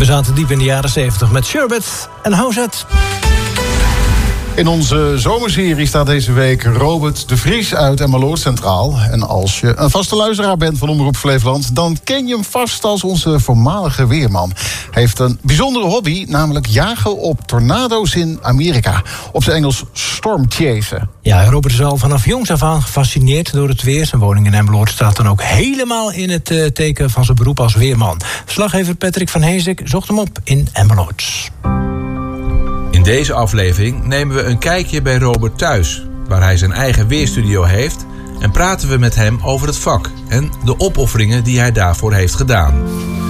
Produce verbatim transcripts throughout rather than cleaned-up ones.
We zaten diep in de jaren zeventig met Sherbet en Houzet. In onze zomerserie staat deze week Robert de Vries uit Emmeloord centraal. En als je een vaste luisteraar bent van Omroep Flevoland, dan ken je hem vast als onze voormalige weerman. Hij heeft een bijzondere hobby, namelijk jagen op tornado's in Amerika. Op zijn Engels stormchasen. Ja, Robert is al vanaf jongs af aan gefascineerd door het weer. Zijn woning in Emmeloord staat dan ook helemaal in het uh, teken van zijn beroep als weerman. Verslaggever Patrick van Heesik zocht hem op in Emmeloord. In deze aflevering nemen we een kijkje bij Robert thuis, waar hij zijn eigen weerstudio heeft, en praten we met hem over het vak en de opofferingen die hij daarvoor heeft gedaan.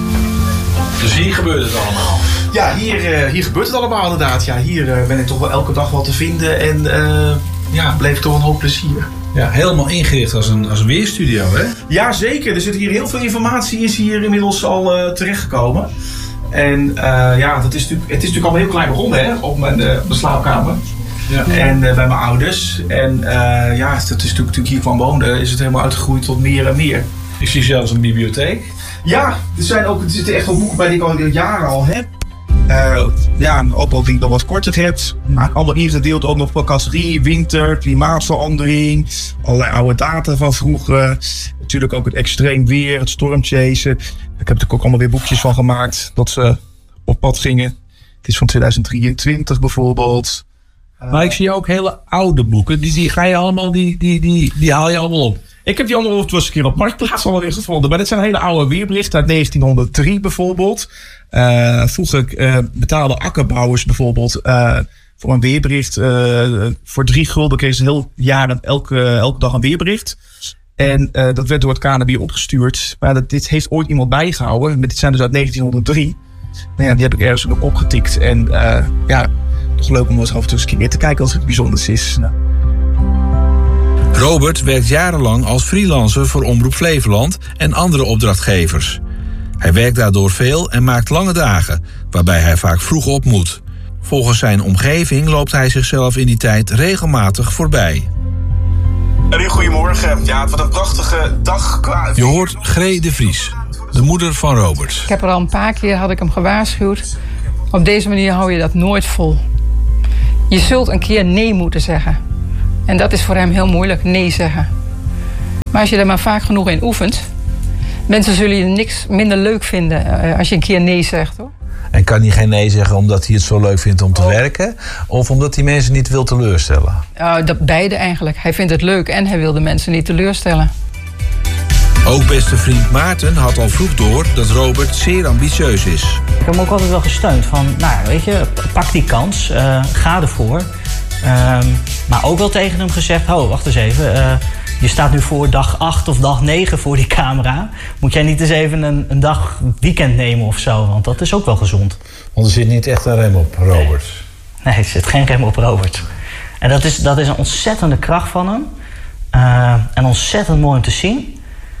Dus hier gebeurt het allemaal? Ja, hier, uh, hier gebeurt het allemaal inderdaad. Ja, hier uh, ben ik toch wel elke dag wel te vinden en uh, ja, bleef toch een hoop plezier. Ja, helemaal ingericht als een, als een weerstudio, hè? Ja, zeker. Er zit hier heel veel informatie, is hier inmiddels al uh, terechtgekomen. En uh, ja, dat is natuurlijk, het is natuurlijk al heel klein begonnen, hè, op mijn, uh, op mijn slaapkamer. Ja. En uh, bij mijn ouders. En uh, ja, dat is natuurlijk, natuurlijk hier van wonen, is het helemaal uitgegroeid tot meer en meer. Ik zie zelfs een bibliotheek. Ja, er, zijn ook, er zitten echt wel boeken bij die ik al jaren al heb. Uh, ja, een opbouw die ik nog wat korter heb. Maar allemaal ingedeeld ook nog per categorie, winter, klimaatverandering, allerlei oude data van vroeger. Natuurlijk ook het extreem weer, het stormchasen. Ik heb er ook allemaal weer boekjes van gemaakt dat ze op pad gingen. Het is van tweeduizend drieëntwintig bijvoorbeeld. Maar ik zie ook hele oude boeken. Die, die ga je allemaal, die, die, die, die haal je allemaal op. Ik heb die allemaal wel eens een keer op Marktplaats al weer gevonden. Maar dit zijn hele oude weerberichten uit negentienhonderddrie bijvoorbeeld. Uh, vroeger uh, betaalden akkerbouwers bijvoorbeeld uh, voor een weerbericht. Uh, voor drie gulden kregen ze heel jaar elke, elke dag een weerbericht. En uh, dat werd door het K N M I opgestuurd. Maar dat, dit heeft ooit iemand bijgehouden. Dit zijn dus uit negentienhonderddrie. Nou ja, die heb ik ergens ook opgetikt. En uh, ja, toch leuk om eens af en toe eens een keer te kijken als het bijzonders is. Nou. Robert werkt jarenlang als freelancer voor Omroep Flevoland en andere opdrachtgevers. Hij werkt daardoor veel en maakt lange dagen, waarbij hij vaak vroeg op moet. Volgens zijn omgeving loopt hij zichzelf in die tijd regelmatig voorbij. Een goedemorgen. Ja, wat een prachtige dag. Je hoort Gree de Vries, de moeder van Robert. Ik heb er al een paar keer had ik hem gewaarschuwd. Op deze manier hou je dat nooit vol. Je zult een keer nee moeten zeggen. En dat is voor hem heel moeilijk, nee zeggen. Maar als je er maar vaak genoeg in oefent, mensen zullen je niks minder leuk vinden als je een keer nee zegt, hoor. En kan hij geen nee zeggen omdat hij het zo leuk vindt om te oh. werken? Of omdat hij mensen niet wil teleurstellen? Uh, dat beide eigenlijk. Hij vindt het leuk en hij wil de mensen niet teleurstellen. Ook beste vriend Maarten had al vroeg door dat Robert zeer ambitieus is. Ik heb hem ook altijd wel gesteund van, nou weet je, pak die kans, uh, ga ervoor. Uh, maar ook wel tegen hem gezegd, oh, wacht eens even. Uh, je staat nu voor dag acht of dag negen voor die camera. Moet jij niet eens even een, een dag weekend nemen of zo? Want dat is ook wel gezond. Want er zit niet echt een rem op, Robert. Nee, er zit geen rem op, Robert. En dat is, dat is een ontzettende kracht van hem. Uh, en ontzettend mooi om te zien.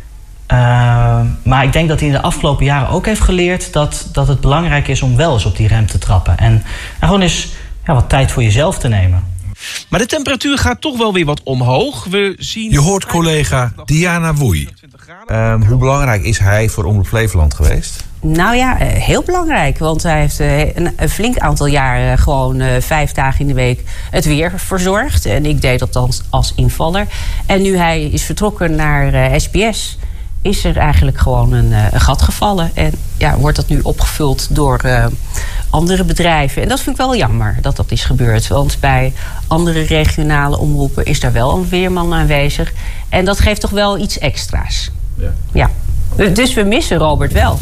Uh, maar ik denk dat hij in de afgelopen jaren ook heeft geleerd dat, dat het belangrijk is om wel eens op die rem te trappen. En, en gewoon eens ja, wat tijd voor jezelf te nemen. Maar de temperatuur gaat toch wel weer wat omhoog. We zien... Je hoort collega Diana Woei. Um, hoe belangrijk is hij voor Omroep Flevoland geweest? Nou ja, heel belangrijk. Want hij heeft een, een flink aantal jaren gewoon uh, vijf dagen in de week het weer verzorgd. En ik deed dat dan als invaller. En nu hij is vertrokken naar uh, S B S, is er eigenlijk gewoon een, uh, een gat gevallen. En ja, wordt dat nu opgevuld door uh, andere bedrijven. En dat vind ik wel jammer dat dat is gebeurd. Want bij andere regionale omroepen is daar wel een weerman aanwezig. En dat geeft toch wel iets extra's. Ja. Ja. Dus we missen Robert wel.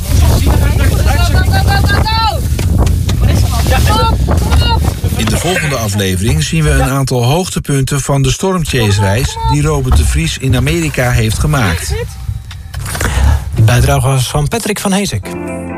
In de volgende aflevering zien we een aantal hoogtepunten van de stormchase-reis die Robert de Vries in Amerika heeft gemaakt. De bijdrage was van Patrick van Heesik.